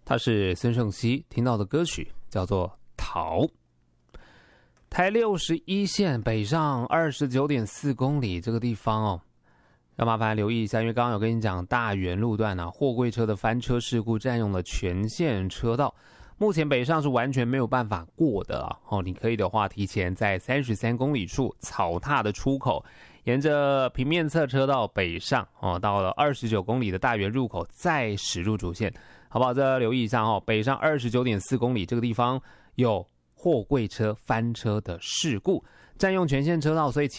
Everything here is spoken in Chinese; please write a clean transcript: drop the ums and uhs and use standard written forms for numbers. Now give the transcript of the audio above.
他是孙盛希，听到的歌曲叫做《逃》。台61线北上29.4公里这个地方哦，要麻烦留意一下，因为刚刚有跟你讲大园路段啊，货柜车的翻车事故占用了全线车道，目前北上是完全没有办法过的啊。你可以的话，提前在33公里处草踏的出口，沿着平面侧车道北上到了29公里的大园入口再驶入主线，好不好？这留意一下北上29.4公里这个地方有货柜车翻车的事故，占用全线车道，所以